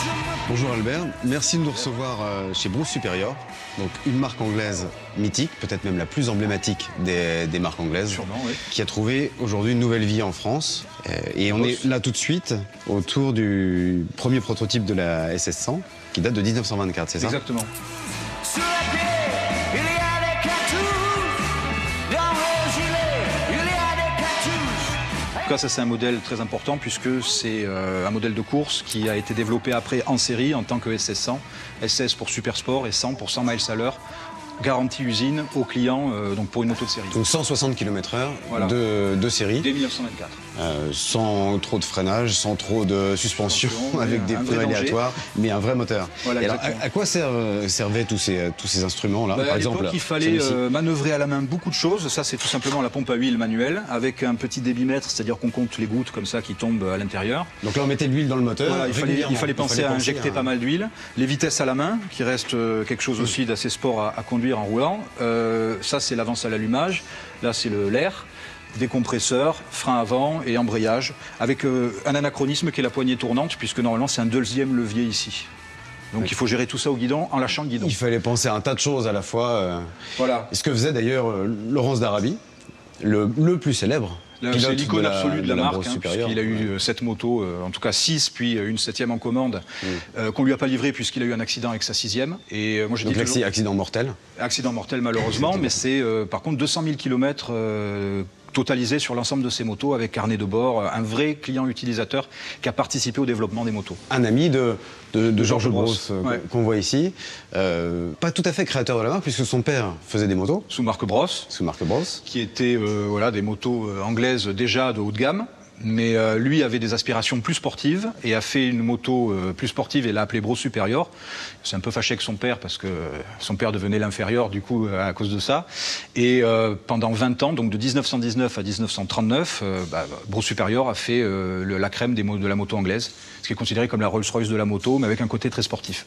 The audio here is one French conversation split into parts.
Bonjour Albert, merci de nous recevoir chez Brousse Supérieur, donc une marque anglaise mythique, peut-être même la plus emblématique des marques anglaises, sûrement, oui, qui a trouvé aujourd'hui une nouvelle vie en France. Et on est là tout de suite autour du premier prototype de la SS100 qui date de 1924, c'est ça? Exactement. En tout cas, ça c'est un modèle très important puisque c'est un modèle de course qui a été développé après en série en tant que SS100. SS pour Super Sport et 100 pour 100 miles à l'heure. Garantie usine au client donc pour une moto de série. Donc 160 km/h voilà, de série. Dès 1924. Sans trop de freinage, sans trop de suspension, avec des pneus aléatoires, mais un vrai moteur. Voilà, alors, à quoi servaient tous ces instruments-là, par exemple? Il fallait manœuvrer à la main beaucoup de choses. Ça, c'est tout simplement la pompe à huile manuelle, avec un petit débitmètre, c'est-à-dire qu'on compte les gouttes comme ça qui tombent à l'intérieur. Donc là, on mettait de l'huile dans le moteur. Voilà, il fallait penser à injecter pas mal d'huile. Les vitesses à la main, qui reste quelque chose aussi d'assez sport à conduire en roulant. Ça, c'est l'avance à l'allumage. Là, c'est l'air. Décompresseur, frein avant et embrayage, avec un anachronisme qui est la poignée tournante, puisque normalement c'est un deuxième levier ici. Donc il faut gérer tout ça au guidon en lâchant le guidon. Il fallait penser à un tas de choses à la fois. Voilà. Ce que faisait d'ailleurs Laurence d'Arabie, le plus célèbre. C'est l'icône absolue de la marque, puisqu'il a eu cette moto, en tout cas 6, puis une 7e en commande, qu'on lui a pas livrée puisqu'il a eu un accident avec sa 6e. Et moi, donc accident mortel. Accident mortel malheureusement, mais c'est par contre 200 000 km totalisé sur l'ensemble de ces motos avec carnet de bord, un vrai client utilisateur qui a participé au développement des motos. Un ami de Georges Brousse qu'on voit ici, pas tout à fait créateur de la marque puisque son père faisait des motos. Sous marque Brosse. Sous marque Brosse. Qui étaient voilà, des motos anglaises déjà de haut de gamme. Mais lui avait des aspirations plus sportives et a fait une moto plus sportive et l'a appelée Brousse Supérieur. C'est un peu fâché avec son père parce que son père devenait l'inférieur du coup à cause de ça. Et pendant 20 ans, donc de 1919 à 1939, Brousse Supérieur a fait la crème de la moto anglaise, ce qui est considéré comme la Rolls-Royce de la moto, mais avec un côté très sportif.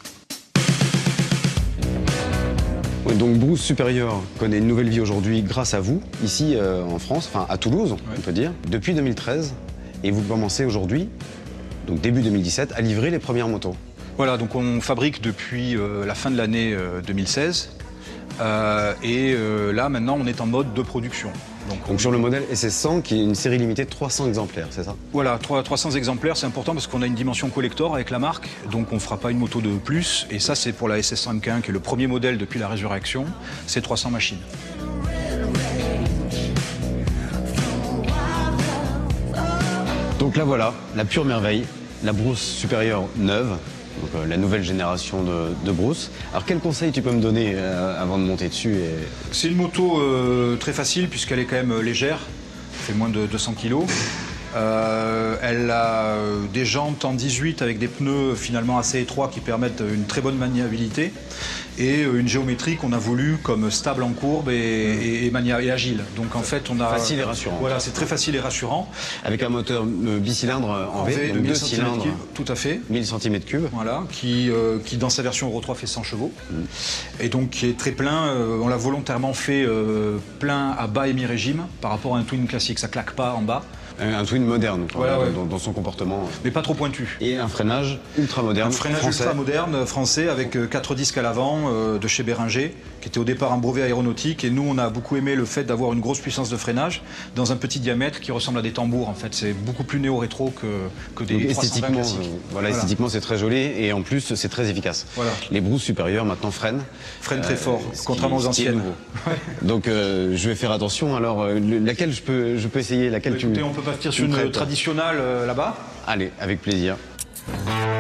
Donc Brousse Supérieur connaît une nouvelle vie aujourd'hui grâce à vous, ici en France, enfin à Toulouse, on peut dire, depuis 2013. Et vous commencez aujourd'hui, donc début 2017, à livrer les premières motos. Voilà, donc on fabrique depuis la fin de l'année 2016. Là, maintenant, on est en mode de production. Donc sur le modèle SS100, qui est une série limitée de 300 exemplaires, c'est ça? Voilà, 300 exemplaires, c'est important parce qu'on a une dimension collector avec la marque, donc on ne fera pas une moto de plus. Et ça, c'est pour la SS100 M1, qui est le premier modèle depuis la résurrection, c'est 300 machines. Donc là, voilà, la pure merveille, la Brousse Supérieure neuve. Donc, la nouvelle génération de Brousse. Alors quel conseil tu peux me donner avant de monter dessus C'est une moto très facile puisqu'elle est quand même légère, elle fait moins de 200 kg. Elle a des jantes en 18 avec des pneus finalement assez étroits qui permettent une très bonne maniabilité et une géométrie qu'on a voulu comme stable en courbe et agile. Donc en fait on a... Facile et rassurant. Voilà, c'est très facile et rassurant. Avec un moteur bicylindre en V, donc 2 cylindres. Tout à fait. 1000 cm3. Voilà, qui dans sa version Euro 3 fait 100 chevaux. Et donc qui est très plein. On l'a volontairement fait plein à bas émis-régime par rapport à un twin classique. Ça claque pas en bas. Un twin moderne voilà, dans son comportement. Mais pas trop pointu. Et un freinage ultra moderne. Un freinage ultra moderne français avec 4 disques à l'avant de chez Béringer, qui était au départ un brevet aéronautique. Et nous, on a beaucoup aimé le fait d'avoir une grosse puissance de freinage dans un petit diamètre qui ressemble à des tambours. En fait, c'est beaucoup plus néo-rétro que des 320 classiques. Voilà, esthétiquement, c'est très joli et en plus, c'est très efficace. Voilà. Les Brousses Supérieures maintenant freinent. Freinent très fort, contrairement aux anciennes. Donc, je vais faire attention. Alors, laquelle je peux essayer, laquelle Écoutez, on peut partir sur une traditionnelle là-bas. Allez, avec plaisir.